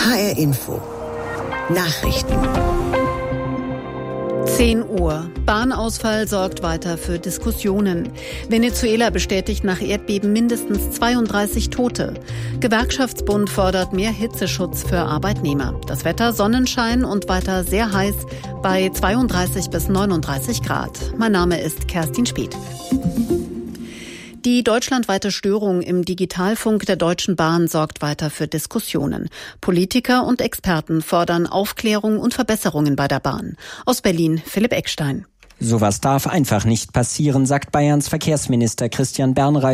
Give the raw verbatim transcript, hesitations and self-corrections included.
H R Info. Nachrichten. zehn Uhr. Bahnausfall sorgt weiter für Diskussionen. Venezuela bestätigt nach Erdbeben mindestens zweiunddreißig Tote. Gewerkschaftsbund fordert mehr Hitzeschutz für Arbeitnehmer. Das Wetter Sonnenschein und weiter sehr heiß bei zweiunddreißig bis neununddreißig Grad. Mein Name ist Kerstin Speth. Die deutschlandweite Störung im Digitalfunk der Deutschen Bahn sorgt weiter für Diskussionen. Politiker und Experten fordern Aufklärung und Verbesserungen bei der Bahn. Aus Berlin Philipp Eckstein. Sowas darf einfach nicht passieren, sagt Bayerns Verkehrsminister Christian Bernreich